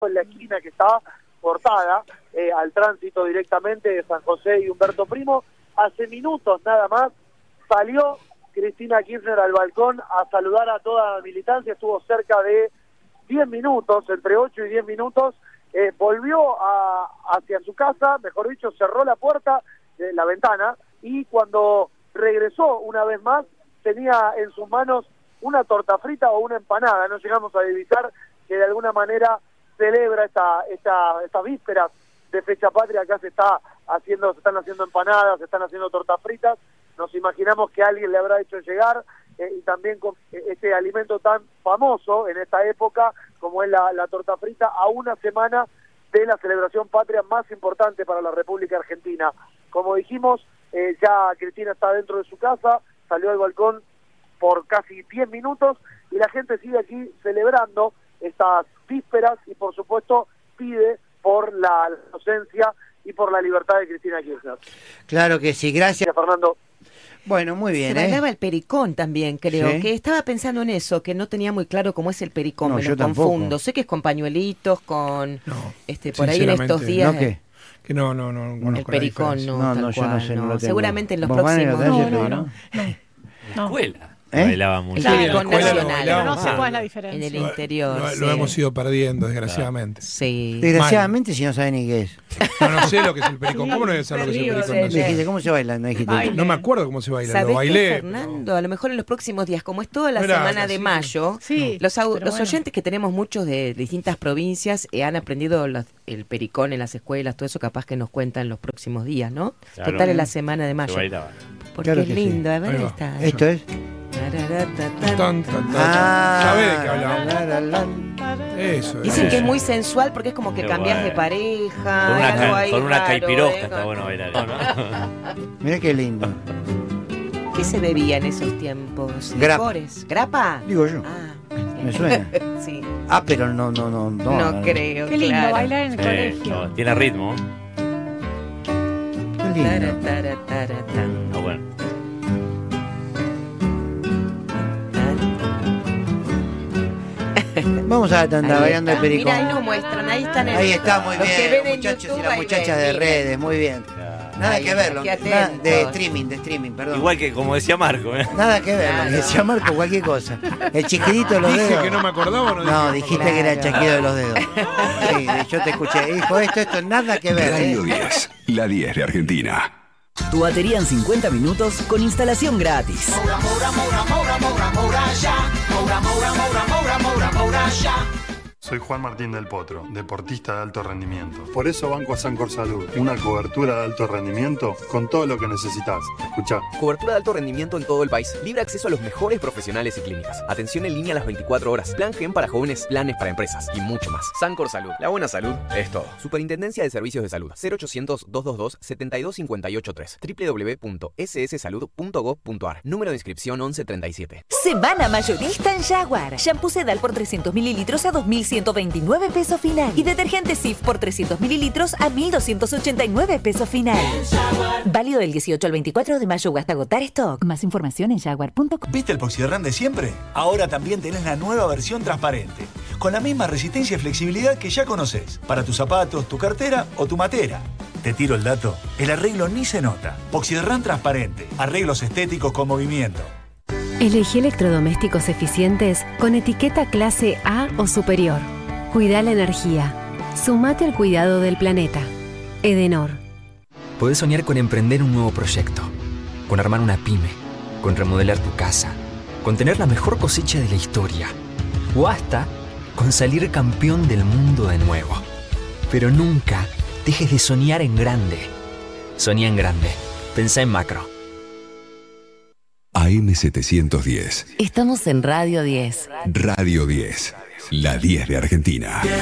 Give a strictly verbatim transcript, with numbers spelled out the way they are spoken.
en la esquina que está cortada eh, al tránsito directamente de San José y Humberto Primo. Hace minutos nada más salió Cristina Kirchner al balcón a saludar a toda la militancia, estuvo cerca de diez minutos, entre ocho y diez minutos, eh, volvió a, hacia su casa, mejor dicho, cerró la puerta, de la ventana, y cuando regresó una vez más, tenía en sus manos una torta frita o una empanada. No llegamos a divisar que de alguna manera celebra esta, esta, esta víspera de fecha patria. Acá se está haciendo, se están haciendo empanadas, se están haciendo tortas fritas. Nos imaginamos que alguien le habrá hecho llegar, eh, y también con este alimento tan famoso en esta época como es la, la torta frita, a una semana de la celebración patria más importante para la República Argentina. Como dijimos, eh, ya Cristina está dentro de su casa, salió al balcón por casi diez minutos y la gente sigue aquí celebrando estas vísperas y por supuesto pide por la inocencia y por la libertad de Cristina Kirchner. Claro que sí, gracias Fernando. Bueno, muy bien. Se ¿eh? bailaba el pericón también, creo, ¿Sí? que estaba pensando en eso, que no tenía muy claro cómo es el pericón, No, me yo lo confundo. tampoco. Sé que es con pañuelitos, con No, este por ahí en estos sinceramente, días. ¿No qué? Que no, no, no. El conozco la pericón diferencia. no, No, tal no, yo no cual, sé, no no. lo tengo. Seguramente en los ¿Vos, Vane, lo próximos... tenés, No, Pedro? no, no. La escuela. ¿Eh? Bailaba mucho. El Sí, en la pericón escuela lo nacional. bailaban. Pero no sé Ah, cuál es la En diferencia. el interior, Lo, sí. lo hemos ido perdiendo, desgraciadamente. Sí. Desgraciadamente, si no sabe ni qué es. No, no sé lo que es el pericón. Sí, ¿Cómo no debes saber lo que es el perdido, pericón? sí, No Me sé. dijiste, ¿cómo se baila? No dijiste. Baile. No me acuerdo cómo se baila. ¿Sabés Lo qué, bailé. Fernando? A lo mejor en los próximos días, como es toda la No era semana de así. mayo, Sí, los, au- pero los bueno. oyentes que tenemos muchos de distintas provincias eh, han aprendido los- el pericón en las escuelas, todo eso capaz que nos cuentan los próximos días, ¿no? Claro. Total es la semana de Se mayo. bailaba. Porque Claro es que sí. lindo, a ver, Ahí ahí va. está. ¿Esto es? Tararatatán. Tan, tan, tan. Ah, ¿Sabés de qué hablamos? la, la, la. Eso. Dicen eso. que es muy sensual porque es como que Qué cambias de bueno. pareja. Con una, hay algo ca- ahí con una raro, caipirosca ¿eh? está bueno bailar. ¿no? Mirá qué lindo. ¿Qué se bebía en esos tiempos? Grapa. ¿Licores? ¿Grapa? Digo yo. Ah, Me suena. sí. Ah, pero no, no, no. No, No, creo, Qué lindo claro. bailar en el Sí, colegio. no, tiene ritmo. Qué Tara, lindo. tara, tara, tan. Ah, bueno. Vamos a andar Ahí bailando el está. pericón. Mira, ahí nos muestran, ahí están en Ahí está, muy los que bien. ven Los en muchachos YouTube, y las ahí muchachas ven, de miren. redes, muy bien. Nada Ahí que está, ver, lo- qué nada- de atentos. streaming, de streaming, perdón. Igual que como decía Marco. ¿eh? Nada que ver, lo que decía Marco, cualquier cosa. El chiquitito de los Dije dedos. que no me acordaba o no dije que No, me dijiste acordaba? que era el Claro. chasquido de los dedos. Sí, yo te escuché. Dijo esto, esto, nada que ver. Radio ¿eh? diez, la diez de Argentina. Tu batería en cincuenta minutos con instalación gratis. Soy Juan Martín del Potro, deportista de alto rendimiento. Por eso banco a Sancor Salud, una cobertura de alto rendimiento con todo lo que necesitas. Escuchá. Cobertura de alto rendimiento en todo el país. Libre acceso a los mejores profesionales y clínicas. Atención en línea a las veinticuatro horas. Plan Gen para jóvenes, planes para empresas y mucho más. Sancor Salud. La buena salud es todo. Superintendencia de Servicios de Salud. cero ochocientos, doscientos veintidós, setenta y dos cincuenta y ocho tres. doble u doble u doble u punto ese ese salud punto gov punto a r. Número de inscripción once treinta y siete. Semana mayorista en Jaguar. Shampoo Sedal por trescientos mililitros a dos mil ciento veintinueve pesos final. Y detergente Cif por trescientos mililitros a mil doscientos ochenta y nueve pesos final. Válido del dieciocho al veinticuatro de mayo o hasta agotar stock. Más información en jaguar punto com. ¿Viste el Poxyderran de siempre? Ahora también tenés la nueva versión transparente, con la misma resistencia y flexibilidad que ya conoces, para tus zapatos, tu cartera o tu matera. Te tiro el dato, el arreglo ni se nota. Poxyderran transparente, arreglos estéticos con movimiento. Elegí electrodomésticos eficientes con etiqueta clase A o superior. Cuida la energía. Sumate al cuidado del planeta. Edenor. Podés soñar con emprender un nuevo proyecto, con armar una pyme, con remodelar tu casa, con tener la mejor cosecha de la historia, o hasta con salir campeón del mundo de nuevo. Pero nunca dejes de soñar en grande. Soñá en grande. Pensá en macro. A M setecientos diez, Estamos en Radio diez. Radio diez, la diez de Argentina.